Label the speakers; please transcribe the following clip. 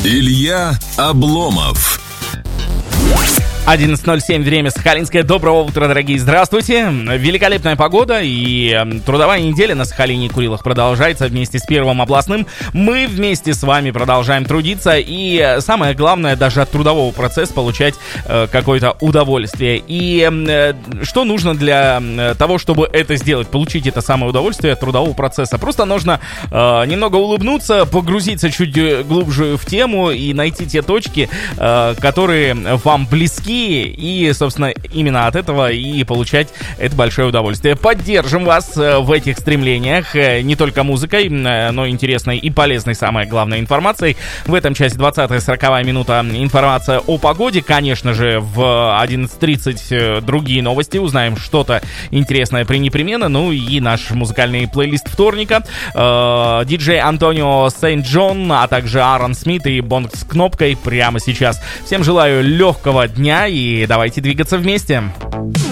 Speaker 1: Илья Обломов.
Speaker 2: 11:07, время Сахалинское. Доброго утра, дорогие, здравствуйте. Великолепная погода и трудовая неделя на Сахалине и Курилах продолжается вместе с Первым областным. Мы вместе с вами продолжаем трудиться и, самое главное, даже от трудового процесса получать какое-то удовольствие. И что нужно для того, чтобы это сделать, получить это самое удовольствие от трудового процесса? Просто нужно немного улыбнуться, погрузиться чуть глубже в тему и найти те точки, которые вам близки. И, собственно, именно от этого и получать это большое удовольствие. Поддержим вас в этих стремлениях не только музыкой, но и интересной и полезной, самое главное, информацией. В этом часе 20-я, 40-я минута информация о погоде. Конечно же, в 11:30 другие новости. Узнаем что-то интересное пренепременно. Ну и наш музыкальный плейлист вторника. Диджей Антонио Сейнт-Джон, а также Аарон Смит и Бонг с кнопкой прямо сейчас. Всем желаю легкого дня. И давайте двигаться вместе.